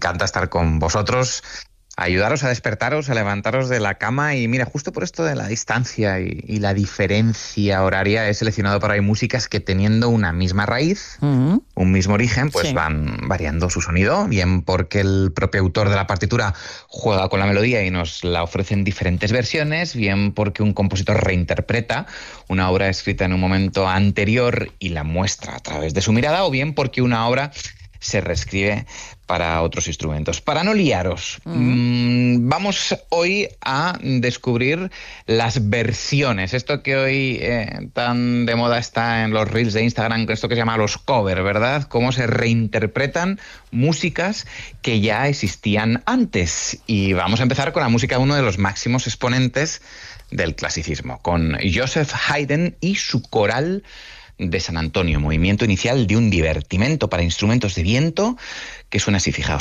encanta estar con vosotros, ayudaros a despertaros, a levantaros de la cama. Y mira, justo por esto de la distancia y la diferencia horaria, he seleccionado para hoy músicas que, teniendo una misma raíz, un mismo origen, pues Sí. van variando su sonido, bien porque el propio autor de la partitura juega con la melodía y nos la ofrece en diferentes versiones, bien porque un compositor reinterpreta una obra escrita en un momento anterior y la muestra a través de su mirada, o bien porque una obra se reescribe para otros instrumentos. Para no liaros, vamos hoy a descubrir las versiones. Esto que hoy tan de moda está en los reels de Instagram, esto que se llama los covers, ¿verdad? Cómo se reinterpretan músicas que ya existían antes. Y vamos a empezar con la música de uno de los máximos exponentes del clasicismo, con Joseph Haydn y su coral de San Antonio, movimiento inicial de un divertimento para instrumentos de viento que suena así, fijaos.